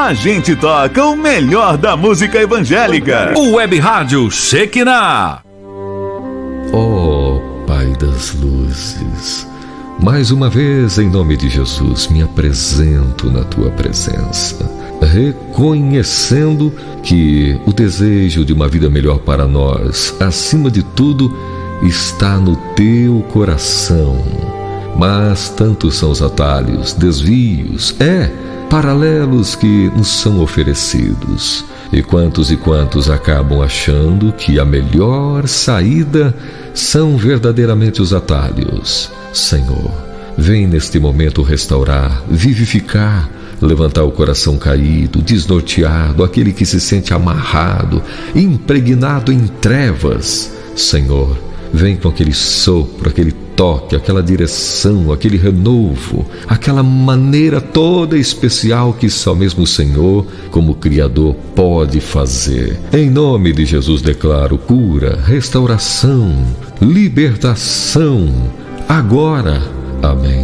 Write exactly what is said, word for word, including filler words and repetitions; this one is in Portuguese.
a gente toca o melhor da música evangélica. O Web Rádio Shekinah. Oh, Pai das luzes, mais uma vez, em nome de Jesus, me apresento na tua presença, reconhecendo que o desejo de uma vida melhor para nós, acima de tudo, está no teu coração. Mas tantos são os atalhos, desvios, é, paralelos que nos são oferecidos. E quantos e quantos acabam achando que a melhor saída são verdadeiramente os atalhos. Senhor, vem neste momento restaurar, vivificar, levantar o coração caído, desnorteado, aquele que se sente amarrado, impregnado em trevas. Senhor, vem com aquele sopro, aquele toque, aquela direção, aquele renovo, aquela maneira toda especial que só mesmo o Senhor, como Criador, pode fazer. Em nome de Jesus declaro cura, restauração, libertação, agora. Amém.